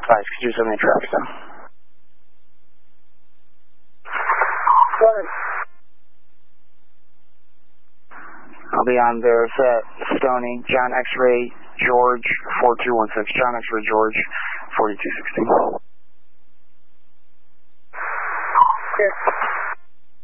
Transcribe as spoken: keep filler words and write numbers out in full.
advise, could you send me a traffic stop? Sorry. I'll be on there at Stony, John X-Ray George four two one six, John X-Ray George forty-two sixteen. Yes.